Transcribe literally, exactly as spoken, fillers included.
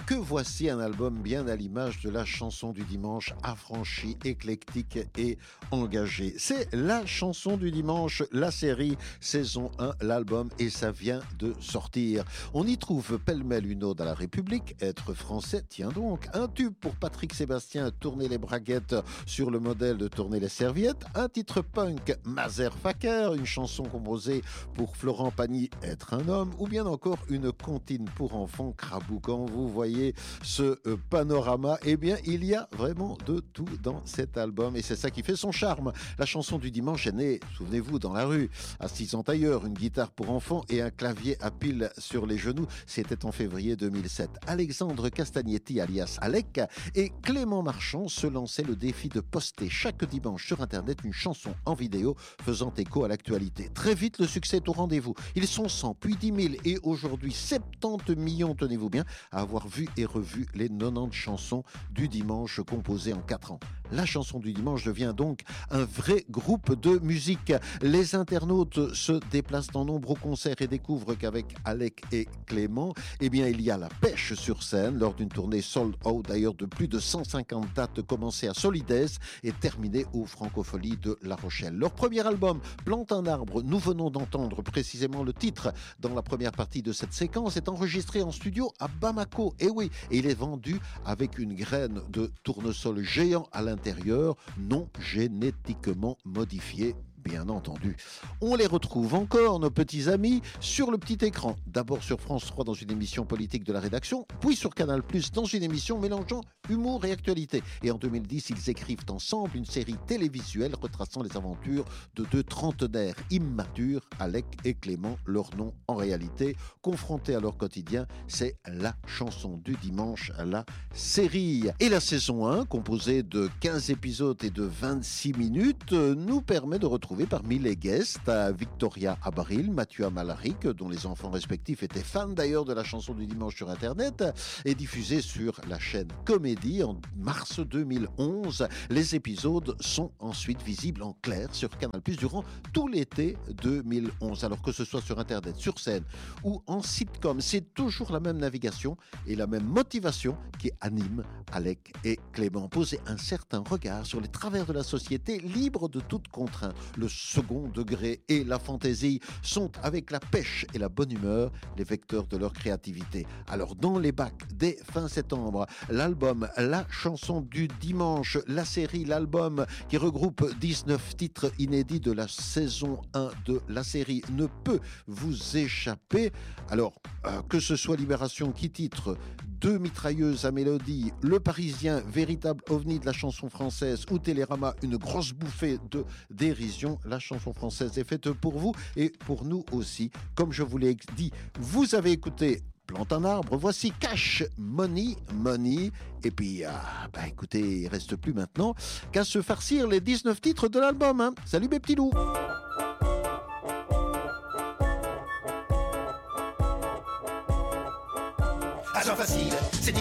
que voici un album bien à l'image de la chanson du dimanche, affranchi, éclectique et engagé. C'est la chanson du dimanche, la série, saison un, l'album, et ça vient de sortir. On y trouve pêle-mêle une ode à la République, être français, tiens donc, un tube pour Patrick Sébastien, tourner les braguettes sur le modèle de tourner les serviettes, un titre punk, Mazer Faker, une chanson composée pour Florent Pagny, être un homme, ou bien encore une comptine pour enfants, Crabou. Quand vous voyez ce euh, panorama, eh bien, il y a vraiment de tout dans cet album, et c'est ça qui fait son charme. La chanson du dimanche est née, souvenez-vous, dans la rue, assise en tailleur, une guitare pour enfants et un clavier à pile sur les genoux. C'était en février deux mille sept. Alexandre Castagnetti, alias Alec, et Clément Marchand se lançaient le défi de poster chaque dimanche sur Internet une chanson en vidéo faisant écho à l'actualité. Très vite, le succès est au rendez-vous. Ils sont cent, puis dix mille, et aujourd'hui soixante-dix millions, tenez-vous bien, à avoir vu et revu les quatre-vingt-dix chansons du dimanche composées en quatre ans. La chanson du dimanche devient donc un vrai groupe de musique. Les internautes se déplacent en nombre au concert et découvrent qu'avec Alec et Clément, eh bien, il y a la pêche sur scène lors d'une tournée sold out d'ailleurs de plus de cent cinquante dates commencées à Solides et terminées aux Francopholies de La Rochelle. Leur premier album, Plante un arbre, nous venons d'entendre précisément le titre dans la première partie de cette séquence, est enregistré en studio à Bamako. Et oui, et il est vendu avec une graine de tournesol géant à l'intérieur, non génétiquement modifiée, bien entendu. On les retrouve encore, nos petits amis, sur le petit écran. D'abord sur France trois dans une émission politique de la rédaction, puis sur Canal plus dans une émission mélangeant humour et actualité. Et en deux mille dix, ils écrivent ensemble une série télévisuelle retraçant les aventures de deux trentenaires immatures, Alec et Clément. Leur nom, en réalité, confrontés à leur quotidien, c'est la chanson du dimanche, la série. Et la saison un, composée de quinze épisodes et de vingt-six minutes, nous permet de retrouver parmi les guests Victoria Abril, Mathieu Amalric, dont les enfants respectifs étaient fans d'ailleurs de la chanson du dimanche sur Internet, et diffusée sur la chaîne Comédie en mars deux mille onze. Les épisodes sont ensuite visibles en clair sur Canal plus, durant tout l'été deux mille onze. Alors que ce soit sur Internet, sur scène ou en sitcom, c'est toujours la même navigation et la même motivation qui anime Alec et Clément. Poser un certain regard sur les travers de la société, libre de toute contrainte. Le second degré et la fantaisie sont, avec la pêche et la bonne humeur, les vecteurs de leur créativité. Alors, dans les bacs, dès fin septembre, l'album La chanson du dimanche, la série, l'album qui regroupe dix-neuf titres inédits de la saison un de la série ne peut vous échapper. Alors, euh, que ce soit Libération qui titre Deux mitrailleuses à mélodie, Le Parisien, véritable ovni de la chanson française, ou Télérama, une grosse bouffée de dérision, la chanson française est faite pour vous et pour nous aussi. Comme je vous l'ai dit, vous avez écouté Plante un arbre, voici Cash Money Money. Et puis, ah, bah écoutez, il reste plus maintenant qu'à se farcir les dix-neuf titres de l'album. Hein. Salut mes petits loups. Agent facile, c'est